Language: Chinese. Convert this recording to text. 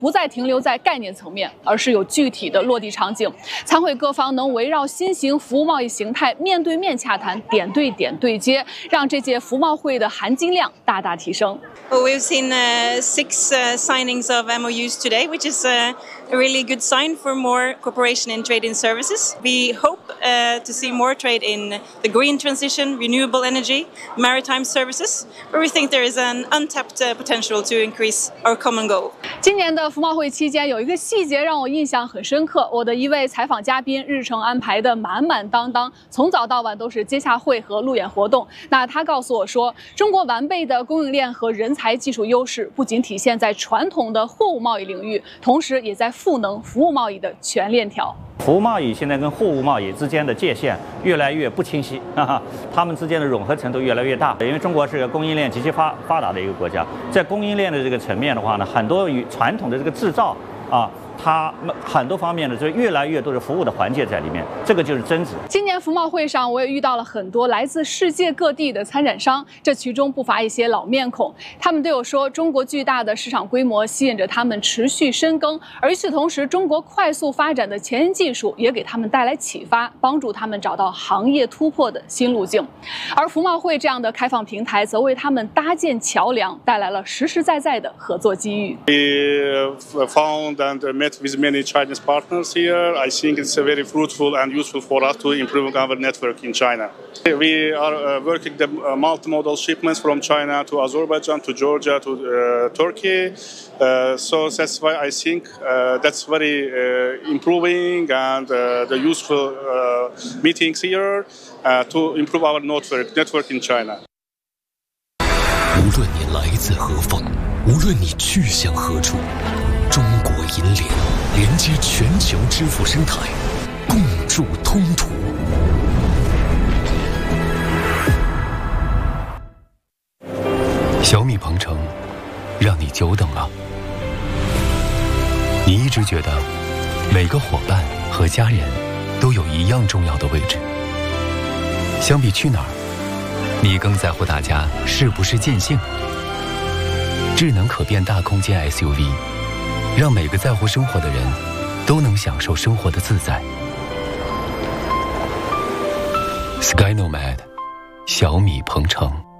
不再停留在概念层面，而是有具体的落地场景。参会各方能围绕新型服务贸易形态面对面洽谈，点对点对接，让这届服贸会的含金量大大提升。 Well, we've seen 6 signings of MOUs today, which is a really good sign for more cooperation in trade and services. We hope to see more trade in the green transition, renewable energy, maritime services, where we think there is an untapped potential to increase our common goal. 今年的服贸会期间，有一个细节让我印象很深刻。我的一位采访嘉宾日程安排的满满当当，从早到晚都是接洽会和路演活动。那他告诉我说，中国完备的供应链和人才技术优势，不仅体现在传统的货物贸易领域，同时也在赋能服务贸易的全链条。 服务贸易现在跟货物贸易之间的界限越来越不清晰，它们之间的融合程度越来越大。因为中国是个供应链极其发达的一个国家，在供应链的这个层面的话呢，很多与传统的这个制造它很多方面呢，就越来越多的服务的环节在里面，这个就是增值。 今年服贸会上，我也遇到了很多来自世界各地的参展商，这其中不乏一些老面孔。他们对我说，中国巨大的市场规模吸引着他们持续深耕，而与此同时，中国快速发展的前沿技术也给他们带来启发，帮助他们找到行业突破的新路径。而服贸会这样的开放平台，则为他们搭建桥梁，带来了实实在在的合作机遇。 We found and met with many Chinese partners here. I think it's very fruitful and useful for us to improve our network in China. We are working the multimodal shipments from China to Azerbaijan, to Georgia, to Turkey. So that's why I think that's very improving and the useful meetings here to improve our network in China. 无论你来自何方，无论你去向何处，中国银联连接全球支付生态，共筑通途。小米鹏程，让你久等了。你一直觉得每个伙伴和家人都有一样重要的位置。相比去哪儿，你更在乎大家是不是尽兴。智能可变大空间 SUV， 让每个在乎生活的人都能享受生活的自在。Sky Nomad， 小米鹏程。